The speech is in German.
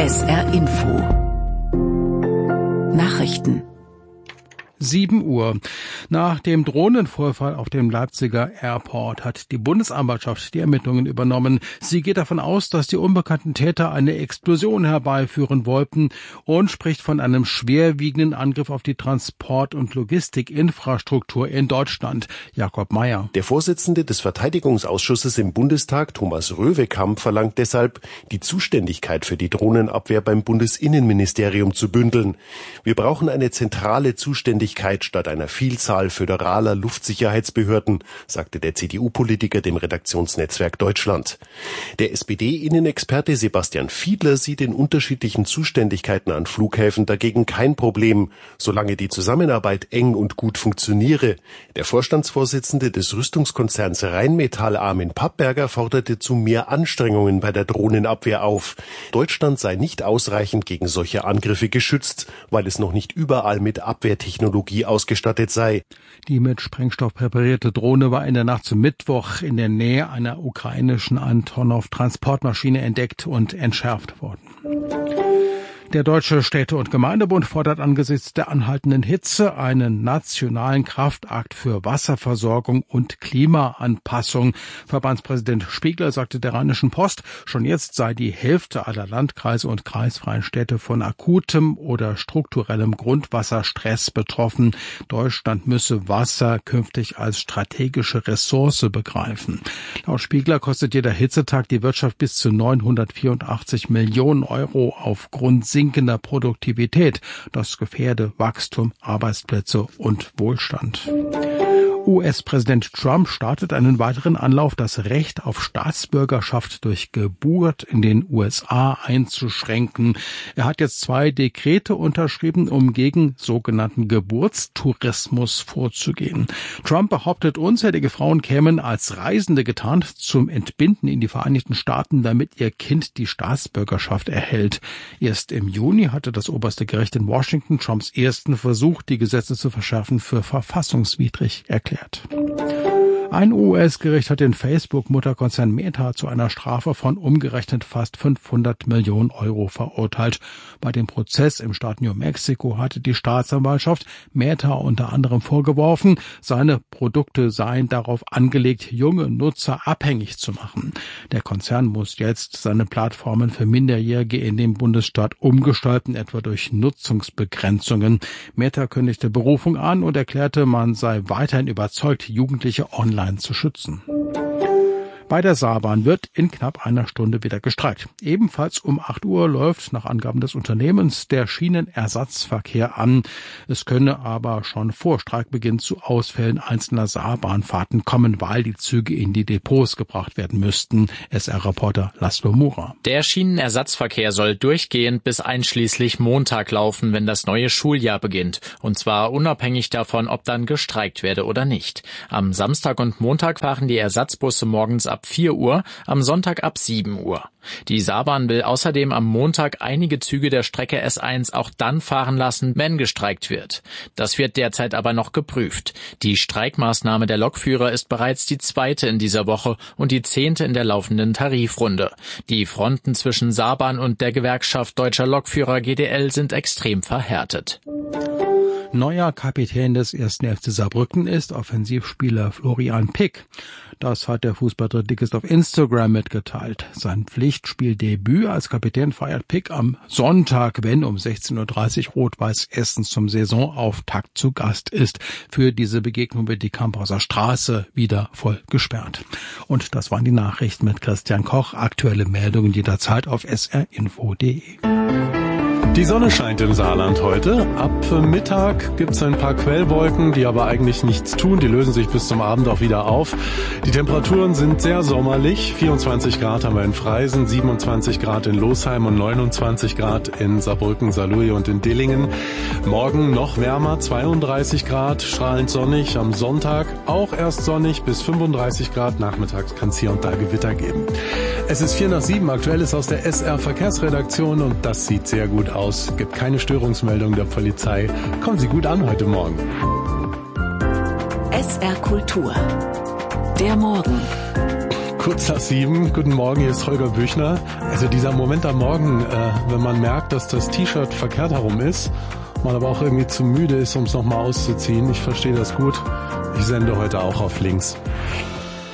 SR Info Nachrichten 7 Uhr. Nach dem Drohnenvorfall auf dem Leipziger Airport hat die Bundesanwaltschaft die Ermittlungen übernommen. Sie geht davon aus, dass die unbekannten Täter eine Explosion herbeiführen wollten und spricht von einem schwerwiegenden Angriff auf die Transport- und Logistikinfrastruktur in Deutschland. Jakob Mayer. Der Vorsitzende des Verteidigungsausschusses im Bundestag, Thomas Röwekamp, verlangt deshalb, die Zuständigkeit für die Drohnenabwehr beim Bundesinnenministerium zu bündeln. Wir brauchen eine zentrale Zuständigkeit statt einer Vielzahl föderaler Luftsicherheitsbehörden, sagte der CDU-Politiker dem Redaktionsnetzwerk Deutschland. Der SPD-Innenexperte Sebastian Fiedler sieht in unterschiedlichen Zuständigkeiten an Flughäfen dagegen kein Problem, solange die Zusammenarbeit eng und gut funktioniere. Der Vorstandsvorsitzende des Rüstungskonzerns Rheinmetall Armin Pappberger forderte zu mehr Anstrengungen bei der Drohnenabwehr auf. Deutschland sei nicht ausreichend gegen solche Angriffe geschützt, weil es noch nicht überall mit Abwehrtechnologie ausgestattet sei. Die mit Sprengstoff präparierte Drohne war in der Nacht zum Mittwoch in der Nähe einer ukrainischen Antonov-Transportmaschine entdeckt und entschärft worden. Der Deutsche Städte- und Gemeindebund fordert angesichts der anhaltenden Hitze einen nationalen Kraftakt für Wasserversorgung und Klimaanpassung. Verbandspräsident Spiegler sagte der Rheinischen Post, schon jetzt sei die Hälfte aller Landkreise und kreisfreien Städte von akutem oder strukturellem Grundwasserstress betroffen. Deutschland müsse Wasser künftig als strategische Ressource begreifen. Laut Spiegler kostet jeder Hitzetag die Wirtschaft bis zu 984 Millionen Euro aufgrund sinkender Produktivität. Das gefährde Wachstum, Arbeitsplätze und Wohlstand. US-Präsident Trump startet einen weiteren Anlauf, das Recht auf Staatsbürgerschaft durch Geburt in den USA einzuschränken. Er hat jetzt 2 Dekrete unterschrieben, um gegen sogenannten Geburtstourismus vorzugehen. Trump behauptet, unzählige Frauen kämen als Reisende getarnt zum Entbinden in die Vereinigten Staaten, damit ihr Kind die Staatsbürgerschaft erhält. Erst im Juni hatte das oberste Gericht in Washington Trumps ersten Versuch, die Gesetze zu verschärfen, für verfassungswidrig erklärt. Ein US-Gericht hat den Facebook-Mutterkonzern Meta zu einer Strafe von umgerechnet fast 500 Millionen Euro verurteilt. Bei dem Prozess im Staat New Mexico hatte die Staatsanwaltschaft Meta unter anderem vorgeworfen, seine Produkte seien darauf angelegt, junge Nutzer abhängig zu machen. Der Konzern muss jetzt seine Plattformen für Minderjährige in dem Bundesstaat umgestalten, etwa durch Nutzungsbegrenzungen. Meta kündigte Berufung an und erklärte, man sei weiterhin überzeugt, Jugendliche online zu schützen. Bei der Saarbahn wird in knapp einer Stunde wieder gestreikt. Ebenfalls um 8 Uhr läuft nach Angaben des Unternehmens der Schienenersatzverkehr an. Es könne aber schon vor Streikbeginn zu Ausfällen einzelner Saarbahnfahrten kommen, weil die Züge in die Depots gebracht werden müssten. SR-Reporter Laszlo Mura. Der Schienenersatzverkehr soll durchgehend bis einschließlich Montag laufen, wenn das neue Schuljahr beginnt. Und zwar unabhängig davon, ob dann gestreikt werde oder nicht. Am Samstag und Montag fahren die Ersatzbusse morgens ab 4 Uhr, am Sonntag ab 7 Uhr. Die Saarbahn will außerdem am Montag einige Züge der Strecke S1 auch dann fahren lassen, wenn gestreikt wird. Das wird derzeit aber noch geprüft. Die Streikmaßnahme der Lokführer ist bereits die 2. in dieser Woche und die 10. in der laufenden Tarifrunde. Die Fronten zwischen Saarbahn und der Gewerkschaft Deutscher Lokführer GDL sind extrem verhärtet. Neuer Kapitän des 1. FC Saarbrücken ist Offensivspieler Florian Pick. Das hat der Fußballdrittligist auf Instagram mitgeteilt. Sein Pflichtspieldebüt als Kapitän feiert Pick am Sonntag, wenn um 16:30 Uhr Rot-Weiß Essen zum Saisonauftakt zu Gast ist. Für diese Begegnung wird die Kamphauser Straße wieder voll gesperrt. Und das waren die Nachrichten mit Christian Koch. Aktuelle Meldungen jederzeit auf srinfo.de. Die Sonne scheint im Saarland heute. Ab Mittag gibt's ein paar Quellwolken, die aber eigentlich nichts tun. Die lösen sich bis zum Abend auch wieder auf. Die Temperaturen sind sehr sommerlich. 24 Grad haben wir in Freisen, 27 Grad in Losheim und 29 Grad in Saarbrücken, Saarlouis und in Dillingen. Morgen noch wärmer, 32 Grad, strahlend sonnig. Am Sonntag auch erst sonnig bis 35 Grad. Nachmittags kann es hier und da Gewitter geben. Es ist 6:45. Aktuell ist aus der SR Verkehrsredaktion und das sieht sehr gut aus. Gibt keine Störungsmeldung der Polizei. Kommen Sie gut an heute Morgen. SR Kultur. Der Morgen. Kurz nach 7. Guten Morgen, hier ist Holger Büchner. Also dieser Moment am Morgen, wenn man merkt, dass das T-Shirt verkehrt herum ist, man aber auch irgendwie zu müde ist, um es nochmal auszuziehen. Ich verstehe das gut. Ich sende heute auch auf links.